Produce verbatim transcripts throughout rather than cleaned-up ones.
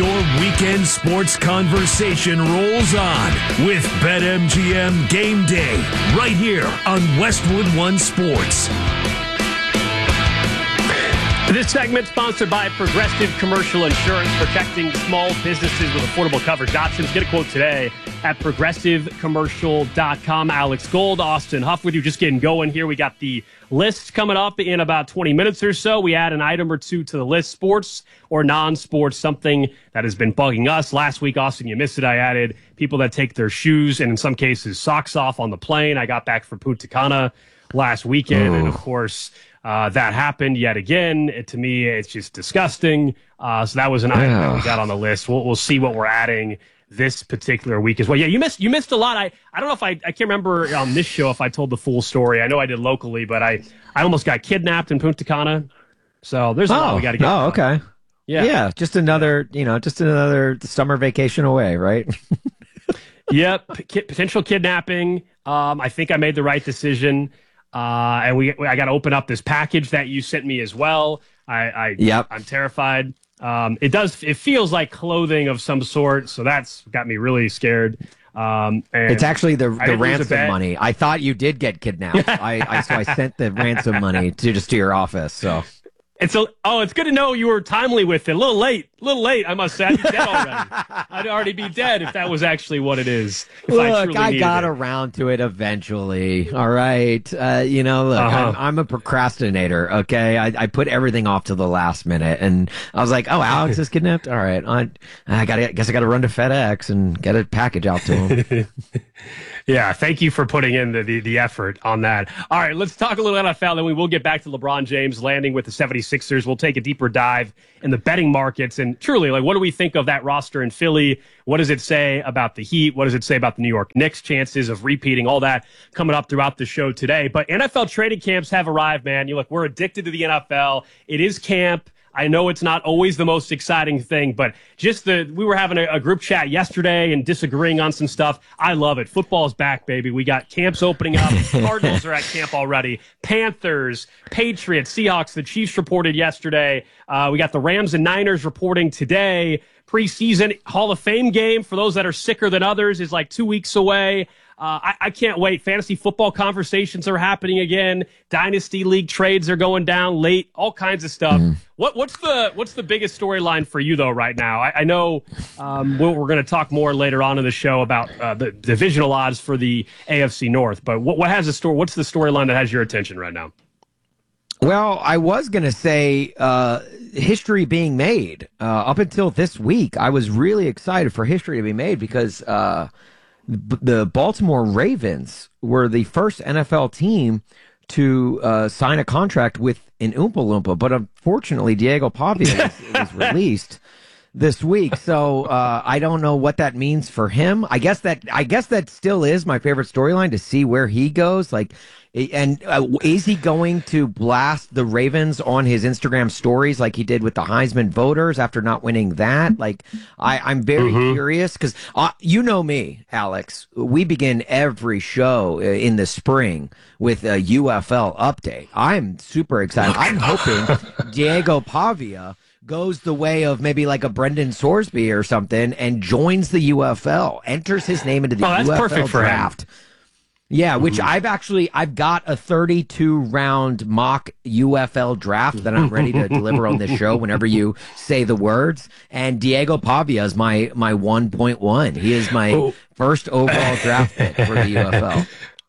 Your weekend sports conversation rolls on with BetMGM Game Day right here on Westwood One Sports. This segment sponsored by Progressive Commercial Insurance, protecting small businesses with affordable coverage options. Get a quote today at progressive commercial dot com. Alex Gold, Austin Huff with you, just getting going here. We got the list coming up in about twenty minutes or so. We add an item or two to the list, sports or non-sports, something that has been bugging us. Last week, Austin, you missed it. I added people that take their shoes and in some cases socks off on the plane. I got back from Punta Cana last weekend, oh. and of course, Uh, that happened yet again. It, to me, it's just disgusting. Uh, so that was an item yeah. that we got on the list. We'll, we'll see what we're adding this particular week as well. Yeah, you missed you missed a lot. I, I don't know if I I can't remember on this show if I told the full story. I know I did locally, but I, I almost got kidnapped in Punta Cana. So there's a oh, lot we got to get. Oh, okay. Yeah, yeah, just another you know just another summer vacation away, right? Yep, P- potential kidnapping. Um, I think I made the right decision. Uh, and we, I got to open up this package that you sent me as well. I, I, yep. I'm terrified. Um, it does, it feels like clothing of some sort. So that's got me really scared. Um, and it's actually the, the ransom money. I thought you did get kidnapped. I, I, so I sent the ransom money to just to your office. So it's a, oh, it's good to know you were timely with it. A little late, a little late. I must say, I'd be dead already. I'd already be dead if that was actually what it is. Look, I, I got it. around to it eventually. All right, uh, you know, look, uh-huh. I'm, I'm a procrastinator. Okay, I, I put everything off to the last minute, and I was like, "Oh, Alex is kidnapped. All right, I, I got, I guess I got to run to FedEx and get a package out to him." Yeah, thank you for putting in the, the, the effort on that. All right, let's talk a little N F L, then we will get back to LeBron James landing with the seventy-sixers. We'll take a deeper dive in the betting markets. And truly, like, what do we think of that roster in Philly? What does it say about the Heat? What does it say about the New York Knicks' chances of repeating? All that coming up throughout the show today. But N F L training camps have arrived, man. You look, we're addicted to the N F L. It is camp. I know it's not always the most exciting thing, but just the we were having a, a group chat yesterday and disagreeing on some stuff. I love it. Football's back, baby. We got camps opening up. Cardinals are at camp already. Panthers, Patriots, Seahawks. The Chiefs reported yesterday. Uh, we got the Rams and Niners reporting today. Preseason Hall of Fame game for those that are sicker than others is like two weeks away. Uh, I, I can't wait. Fantasy football conversations are happening again. Dynasty League trades are going down late. All kinds of stuff. Mm. What, what's the what's the biggest storyline for you though right now? I, I know um, we're, we're going to talk more later on in the show about uh, the divisional odds for the A F C North. But what, what has the story? What's the storyline that has your attention right now? Well, I was going to say uh, history being made. Uh, up until this week, I was really excited for history to be made because uh, the Baltimore Ravens were the first N F L team to uh, sign a contract with an Oompa Loompa. But unfortunately, Diego Pavia was, was released this week. So uh, I don't know what that means for him. I guess that I guess that still is my favorite storyline, to see where he goes. Like, and uh, is he going to blast the Ravens on his Instagram stories like he did with the Heisman voters after not winning that? Like, I, I'm very mm-hmm. curious because uh, you know me, Alex. We begin every show in the spring with a U F L update. I'm super excited. I'm hoping Diego Pavia goes the way of maybe like a Brendan Sorsby or something and joins the U F L, enters his name into the oh, that's U F L perfect for draft. Him. Yeah, which mm-hmm. I've actually, I've got a thirty-two round mock U F L draft that I'm ready to deliver on this show whenever you say the words. And Diego Pavia is my, my one point one. He is my oh. first overall draft pick for the U F L.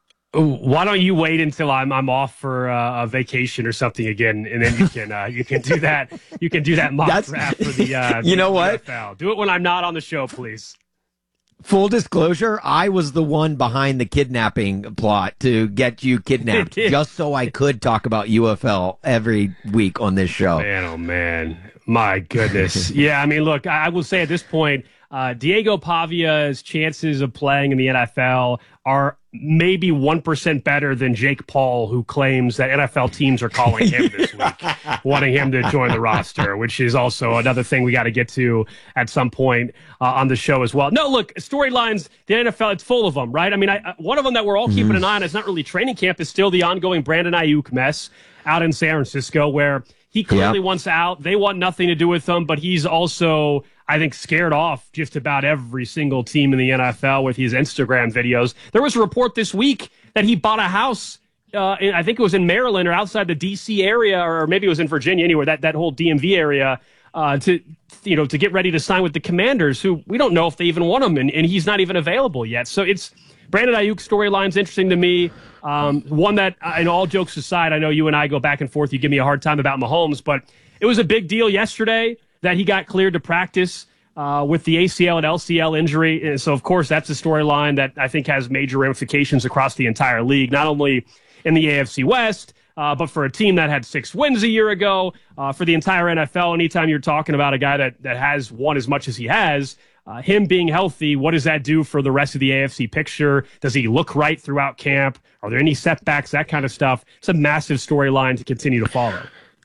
Why don't you wait until I'm I'm off for uh, a vacation or something again, and then you can uh, you can do that you can do that mock That's, draft for the uh, you know the what? U F L. Do it when I'm not on the show, please. Full disclosure, I was the one behind the kidnapping plot to get you kidnapped, just so I could talk about U F L every week on this show. Man, oh man, my goodness. Yeah, I mean, look, I will say at this point, uh, Diego Pavia's chances of playing in the N F L are maybe one percent better than Jake Paul, who claims that N F L teams are calling him this week, wanting him to join the roster, which is also another thing we got to get to at some point uh, on the show as well. No, look, storylines, the N F L, it's full of them, right? I mean, I, one of them that we're all keeping an eye on, it's not really training camp, is still the ongoing Brandon Ayuk mess out in San Francisco, where he clearly yep. wants out. They want nothing to do with him, but he's also I think, scared off just about every single team in the N F L with his Instagram videos. There was a report this week that he bought a house, uh, in, I think it was in Maryland or outside the D C area, or maybe it was in Virginia, anywhere, that, that whole D M V area, uh, to you know to get ready to sign with the Commanders, who we don't know if they even want him, and, and he's not even available yet. So it's Brandon Ayuk's storyline's interesting to me. Um, one that, and all jokes aside, I know you and I go back and forth. You give me a hard time about Mahomes, but it was a big deal yesterday that he got cleared to practice uh, with the A C L and L C L injury. And so, of course, that's a storyline that I think has major ramifications across the entire league, not only in the A F C West, uh, but for a team that had six wins a year ago, uh, for the entire N F L. Anytime you're talking about a guy that, that has won as much as he has, Uh, him being healthy, what does that do for the rest of the A F C picture? Does he look right throughout camp? Are there any setbacks? That kind of stuff. It's a massive storyline to continue to follow.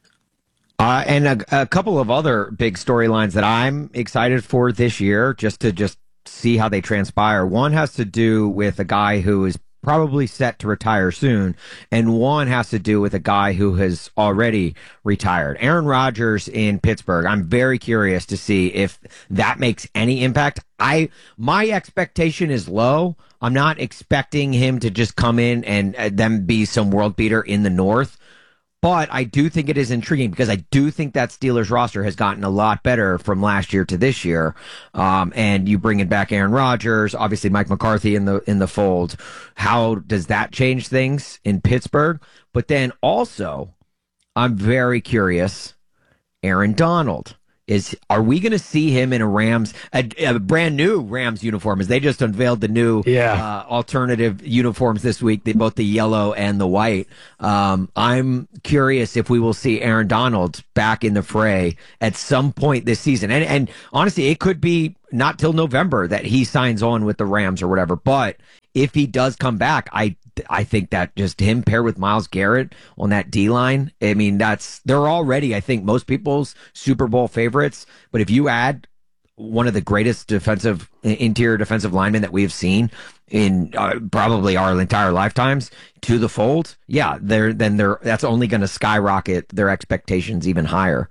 Uh, and a, a couple of other big storylines that I'm excited for this year, just to just see how they transpire. One has to do with a guy who is probably set to retire soon, and one has to do with a guy who has already retired. Aaron Rodgers in Pittsburgh. I'm very curious to see if that makes any impact. I my expectation is low. I'm not expecting him to just come in and uh, then be some world beater in the North. But I do think it is intriguing because I do think that Steelers roster has gotten a lot better from last year to this year. Um, and you bring in back Aaron Rodgers, obviously Mike McCarthy in the in the fold. How does that change things in Pittsburgh? But then also, I'm very curious, Aaron Donald. Is are we going to see him in a Rams, a, a brand new Rams uniform? As they just unveiled the new yeah. uh, alternative uniforms this week, they, both the yellow and the white. Um, I'm curious if we will see Aaron Donald back in the fray at some point this season. And and honestly, it could be not till November that he signs on with the Rams or whatever. But if he does come back, I I think that just him paired with Myles Garrett on that D line, I mean, that's they're already, I think, most people's Super Bowl favorites. But if you add one of the greatest defensive interior defensive linemen that we've seen in uh, probably our entire lifetimes to the fold, yeah, they're then they're that's only going to skyrocket their expectations even higher.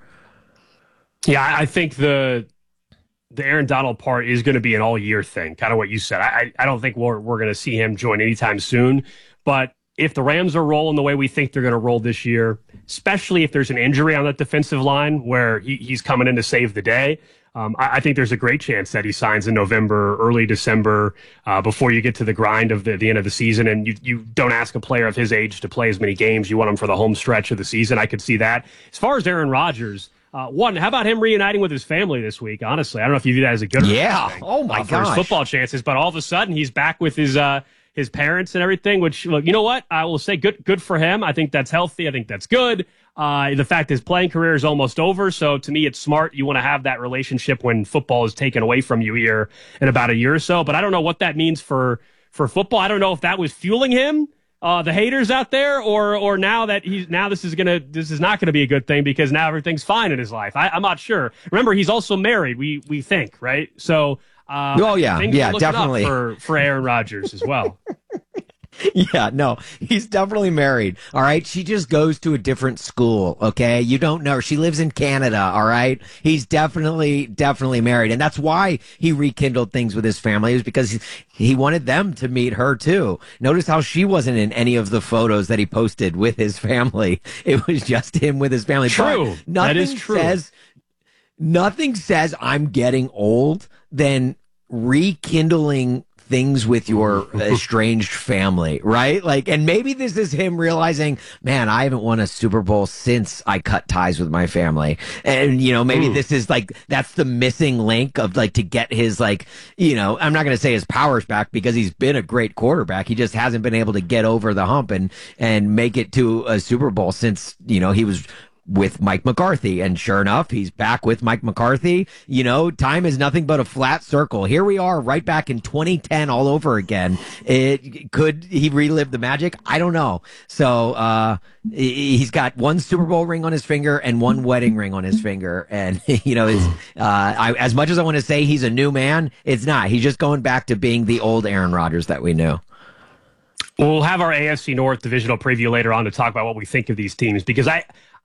Yeah, I think the the Aaron Donald part is going to be an all-year thing, kind of what you said. I, I don't think we're we're going to see him join anytime soon. But if the Rams are rolling the way we think they're going to roll this year, especially if there's an injury on that defensive line where he, he's coming in to save the day, um, I, I think there's a great chance that he signs in November, early December, uh, before you get to the grind of the, the end of the season. And you, you don't ask a player of his age to play as many games. You want him for the home stretch of the season. I could see that. As far as Aaron Rodgers, Uh, one, how about him reuniting with his family this week? Honestly, I don't know if you view that as a good or yeah. thing, oh my uh, for his football chances, but all of a sudden he's back with his uh, his parents and everything. Which, look, you know what? I will say, good good for him. I think that's healthy. I think that's good. Uh, the fact his playing career is almost over, so to me, it's smart. You want to have that relationship when football is taken away from you here in about a year or so. But I don't know what that means for for football. I don't know if that was fueling him. Uh, the haters out there, or or now that he's now this is gonna this is not gonna be a good thing because now everything's fine in his life. I, I'm not sure. Remember, he's also married. We we think right. So uh, oh yeah, yeah, definitely for for Aaron Rodgers as well. Yeah, no, he's definitely married. All right. She just goes to a different school. Okay. You don't know. She lives in Canada. All right. He's definitely, definitely married. And that's why he rekindled things with his family, is because he wanted them to meet her too. Notice how she wasn't in any of the photos that he posted with his family. It was just him with his family. True. But nothing that is true. Says, nothing says I'm getting old than rekindling things with your estranged family, right? Like, and maybe this is him realizing, man, I haven't won a Super Bowl since I cut ties with my family. And, you know, maybe mm. this is like, that's the missing link of like to get his, like, you know, I'm not going to say his powers back because he's been a great quarterback. He just hasn't been able to get over the hump and, and make it to a Super Bowl since, you know, he was with Mike McCarthy. And sure enough, he's back with Mike McCarthy. You know, time is nothing but a flat circle. Here we are right back in twenty ten all over again. It could he relive the magic? I don't know. So, uh, he's got one Super Bowl ring on his finger and one wedding ring on his finger. And, you know, it's, uh, I, as much as I want to say he's a new man, it's not. He's just going back to being the old Aaron Rodgers that we knew. We'll have our A F C North divisional preview later on to talk about what we think of these teams, because I,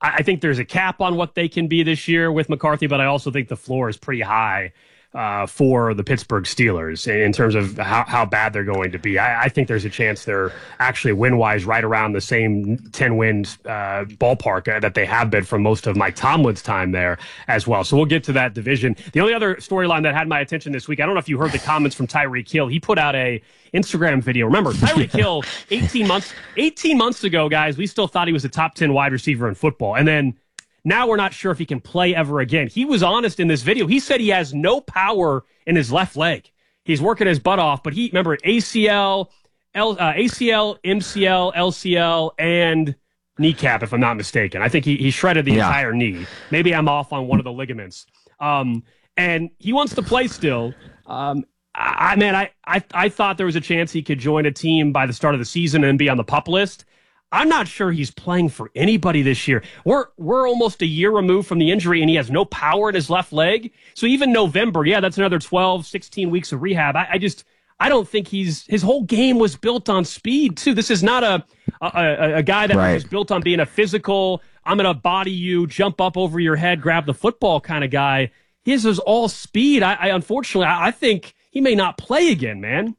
I, I think there's a cap on what they can be this year with McCarthy, but I also think the floor is pretty high uh, for the Pittsburgh Steelers in terms of how, how bad they're going to be. I, I think there's a chance they're actually win-wise right around the same ten-win uh, ballpark uh, that they have been for most of Mike Tomlin's time there as well. So we'll get to that division. The only other storyline that had my attention this week, I don't know if you heard the comments from Tyreek Hill. He put out a Instagram video. Remember, Tyreek Hill, eighteen months, eighteen months ago, guys, we still thought he was a top ten wide receiver in football. And then now we're not sure if he can play ever again. He was honest in this video. He said he has no power in his left leg. He's working his butt off, but he, remember, A C L, L, uh, A C L, M C L, L C L, and kneecap, if I'm not mistaken. I think he, he shredded the yeah. entire knee. Maybe I'm off on one of the ligaments. Um, and he wants to play still. Um, I, man, I, I, I thought there was a chance he could join a team by the start of the season and be on the PUP list. I'm not sure he's playing for anybody this year. We're we're almost a year removed from the injury, and he has no power in his left leg. So even November, yeah, that's another twelve, sixteen weeks of rehab. I, I just I don't think he's his whole game was built on speed too. This is not a a, a, a guy that right. was built on being a physical, I'm going to body you, jump up over your head, grab the football kind of guy. His is all speed. I, I unfortunately I, I think he may not play again, man.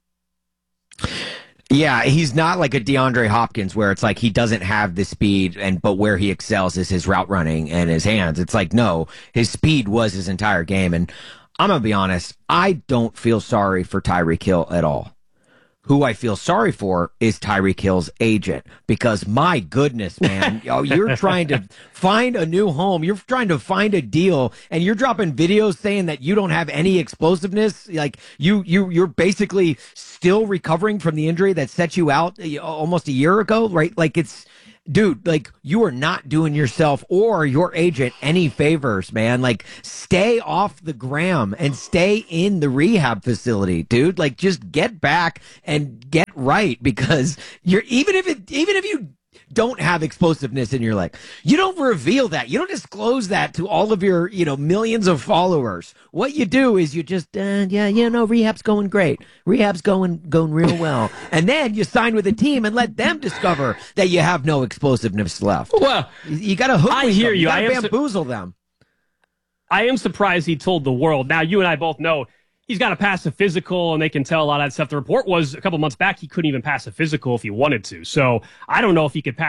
Yeah, he's not like a DeAndre Hopkins where it's like he doesn't have the speed, and but where he excels is his route running and his hands. It's like, no, his speed was his entire game. And I'm going to be honest, I don't feel sorry for Tyreek Hill at all. Who I feel sorry for is Tyreek Hill's agent, because my goodness, man, you're trying to find a new home. You're trying to find a deal, and you're dropping videos saying that you don't have any explosiveness. Like you, you, you're basically still recovering from the injury that set you out almost a year ago, right? Like it's, dude, like you are not doing yourself or your agent any favors, man. Like stay off the gram and stay in the rehab facility, dude. Like just get back and get right, because you're, even if it, even if you don't have explosiveness in your leg, you don't reveal that. You don't disclose that to all of your, you know, millions of followers. What you do is you just, uh, yeah, you know, rehab's going great. Rehab's going, going real well. And then you sign with a team and let them discover that you have no explosiveness left. Well, you, you got to hook I hear them. you. You I got to am bamboozle su- them. I am surprised he told the world. Now, you and I both know he's got to pass a physical, and they can tell a lot of that stuff. The report was a couple months back he couldn't even pass a physical if he wanted to. So I don't know if he could pass